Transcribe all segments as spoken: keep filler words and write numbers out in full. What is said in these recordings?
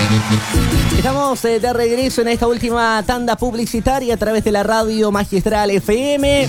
Estamos eh, de regreso en esta última tanda publicitaria a través de la radio Magistral F M.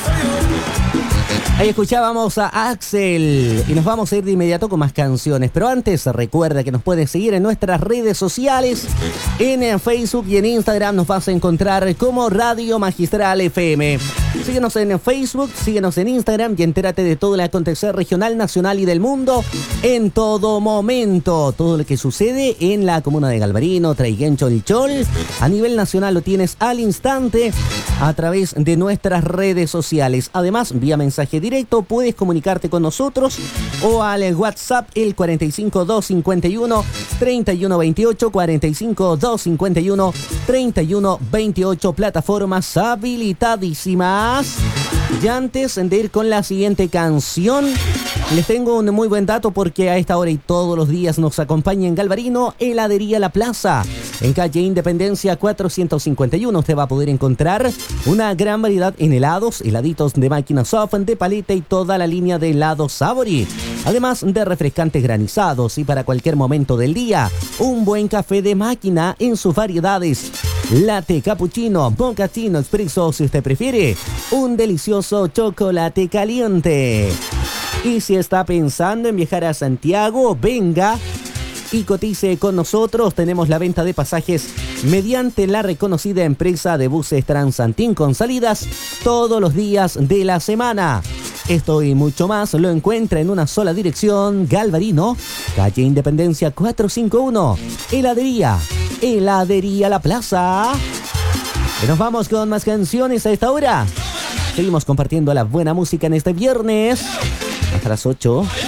Ahí escuchábamos a Axel y nos vamos a ir de inmediato con más canciones. Pero antes, recuerda que nos puedes seguir en nuestras redes sociales. En Facebook y en Instagram nos vas a encontrar como Radio Magistral F M. Síguenos en Facebook, síguenos en Instagram y entérate de todo el acontecer regional, nacional y del mundo en todo momento. Todo lo que sucede en la comuna de Galvarino, Traiguén, Cholichol. A nivel nacional lo tienes al instante a través de nuestras redes sociales. Además, vía mensaje directo puedes comunicarte con nosotros o al WhatsApp el cuarenta y cinco, doscientos cincuenta y uno, treinta y uno veintiocho, cuarenta y cinco, doscientos cincuenta y uno, treinta y uno veintiocho, plataformas habilitadísimas. Y antes de ir con la siguiente canción, les tengo un muy buen dato porque a esta hora y todos los días nos acompaña en Galvarino Heladería La Plaza. En calle Independencia cuatrocientos cincuenta y uno usted va a poder encontrar una gran variedad en helados, heladitos de máquina soft, de paleta y toda la línea de helados Sabori. Además de refrescantes granizados y para cualquier momento del día, un buen café de máquina en sus variedades. Latte, cappuccino, mocatino, expreso si usted prefiere. Un delicioso chocolate caliente. Y si está pensando en viajar a Santiago, venga y cotice con nosotros. Tenemos la venta de pasajes mediante la reconocida empresa de buses Transantín con salidas todos los días de la semana. Esto y mucho más lo encuentra en una sola dirección: Galvarino, calle Independencia cuatrocientos cincuenta y uno. Heladería, Heladería La Plaza. Y nos vamos con más canciones a esta hora. Seguimos compartiendo la buena música en este viernes hasta las ocho.